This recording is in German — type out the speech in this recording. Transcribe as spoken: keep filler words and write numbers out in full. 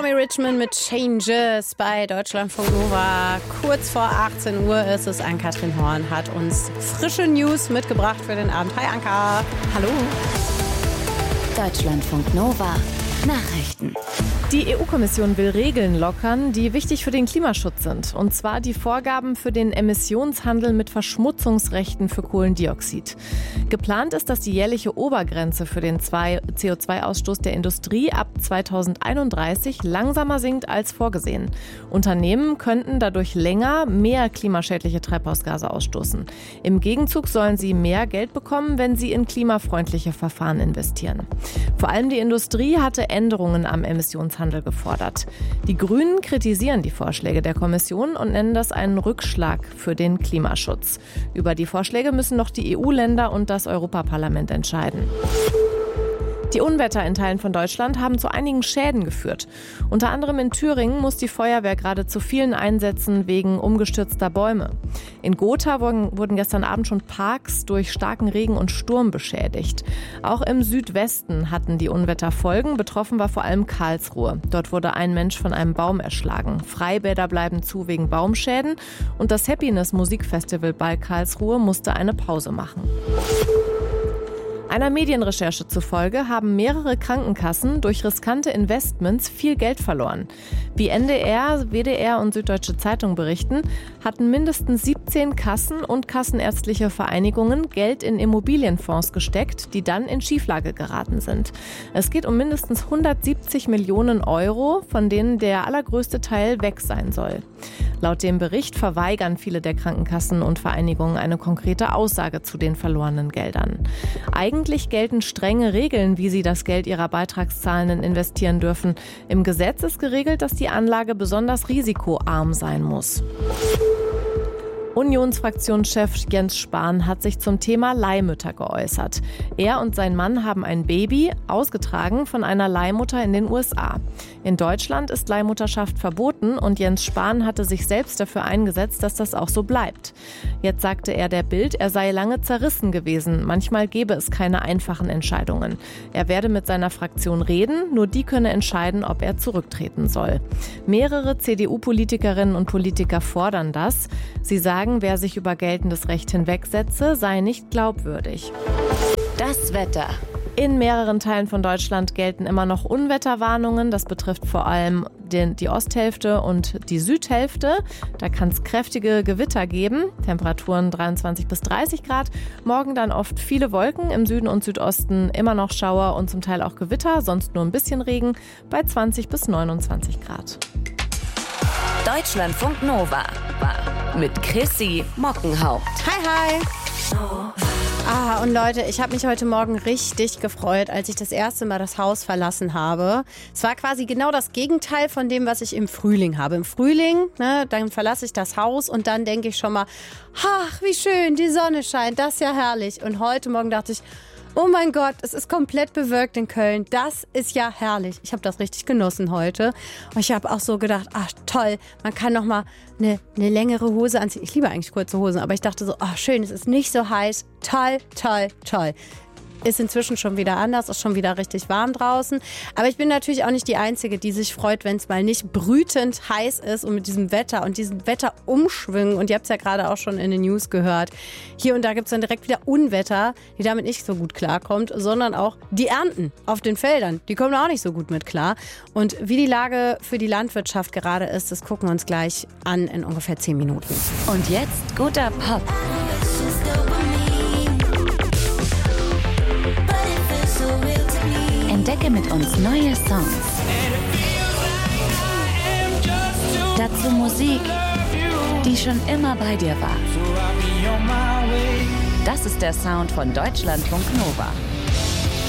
Tommy Richman mit Changes bei Deutschlandfunk Nova. Kurz vor achtzehn Uhr ist es. Ann-Kathrin Horn hat uns frische News mitgebracht für den Abend. Hi Anka. Hallo. Deutschlandfunk Nova. Nachrichten. Die E U-Kommission will Regeln lockern, die wichtig für den Klimaschutz sind. Und zwar die Vorgaben für den Emissionshandel mit Verschmutzungsrechten für Kohlendioxid. Geplant ist, dass die jährliche Obergrenze für den C O zwei Ausstoß der Industrie ab zweitausendeinunddreißig langsamer sinkt als vorgesehen. Unternehmen könnten dadurch länger mehr klimaschädliche Treibhausgase ausstoßen. Im Gegenzug sollen sie mehr Geld bekommen, wenn sie in klimafreundliche Verfahren investieren. Vor allem die Industrie hatte Änderungen am Emissionshandel gefordert. Die Grünen kritisieren die Vorschläge der Kommission und nennen das einen Rückschlag für den Klimaschutz. Über die Vorschläge müssen noch die E U-Länder und das Europaparlament entscheiden. Die Unwetter in Teilen von Deutschland haben zu einigen Schäden geführt. Unter anderem in Thüringen muss die Feuerwehr gerade zu vielen einsetzen wegen umgestürzter Bäume. In Gotha wurden, wurden gestern Abend schon Parks durch starken Regen und Sturm beschädigt. Auch im Südwesten hatten die Unwetter Folgen. Betroffen war vor allem Karlsruhe. Dort wurde ein Mensch von einem Baum erschlagen. Freibäder bleiben zu wegen Baumschäden. Und das Happiness Musikfestival bei Karlsruhe musste eine Pause machen. Einer Medienrecherche zufolge haben mehrere Krankenkassen durch riskante Investments viel Geld verloren. Wie N D R, W D R und Süddeutsche Zeitung berichten, hatten mindestens siebzehn Kassen und kassenärztliche Vereinigungen Geld in Immobilienfonds gesteckt, die dann in Schieflage geraten sind. Es geht um mindestens hundertsiebzig Millionen Euro, von denen der allergrößte Teil weg sein soll. Laut dem Bericht verweigern viele der Krankenkassen und Vereinigungen eine konkrete Aussage zu den verlorenen Geldern. Eigentlich gelten strenge Regeln, wie sie das Geld ihrer Beitragszahlenden investieren dürfen. Im Gesetz ist geregelt, dass die Anlage besonders risikoarm sein muss. Unionsfraktionschef Jens Spahn hat sich zum Thema Leihmütter geäußert. Er und sein Mann haben ein Baby, ausgetragen von einer Leihmutter in den U S A. In Deutschland ist Leihmutterschaft verboten und Jens Spahn hatte sich selbst dafür eingesetzt, dass das auch so bleibt. Jetzt sagte er der Bild, er sei lange zerrissen gewesen. Manchmal gebe es keine einfachen Entscheidungen. Er werde mit seiner Fraktion reden, nur die könne entscheiden, ob er zurücktreten soll. Mehrere C D U-Politikerinnen und Politiker fordern das. Sie sagen, wer sich über geltendes Recht hinwegsetze, sei nicht glaubwürdig. Das Wetter. In mehreren Teilen von Deutschland gelten immer noch Unwetterwarnungen. Das betrifft vor allem den, die Osthälfte und die Südhälfte. Da kann es kräftige Gewitter geben. Temperaturen dreiundzwanzig bis dreißig Grad. Morgen dann oft viele Wolken. Im Süden und Südosten immer noch Schauer und zum Teil auch Gewitter. Sonst nur ein bisschen Regen bei zwanzig bis neunundzwanzig Grad. Deutschlandfunk Nova mit Chrissy Mockenhaupt. Hi, hi. Ah, und Leute, ich habe mich heute Morgen richtig gefreut, als ich das erste Mal das Haus verlassen habe. Es war quasi genau das Gegenteil von dem, was ich im Frühling habe. Im Frühling, ne, dann verlasse ich das Haus und dann denke ich schon mal, ach, wie schön, die Sonne scheint, das ist ja herrlich. Und heute Morgen dachte ich, oh mein Gott, es ist komplett bewölkt in Köln. Das ist ja herrlich. Ich habe das richtig genossen heute. Und ich habe auch so gedacht, ach toll, man kann noch mal eine, eine längere Hose anziehen. Ich liebe eigentlich kurze Hosen, aber ich dachte so, ach schön, es ist nicht so heiß. Toll, toll, toll. Ist inzwischen schon wieder anders, ist schon wieder richtig warm draußen. Aber ich bin natürlich auch nicht die Einzige, die sich freut, wenn es mal nicht brütend heiß ist und mit diesem Wetter und diesen Wetterumschwüngen. Und ihr habt es ja gerade auch schon in den News gehört. Hier und da gibt es dann direkt wieder Unwetter, die damit nicht so gut klarkommt, sondern auch die Ernten auf den Feldern. Die kommen auch nicht so gut mit klar. Und wie die Lage für die Landwirtschaft gerade ist, das gucken wir uns gleich an in ungefähr zehn Minuten. Und jetzt guter Pop. Entdecke mit uns neue Songs. Dazu Musik, die schon immer bei dir war. Das ist der Sound von Deutschlandfunk Nova.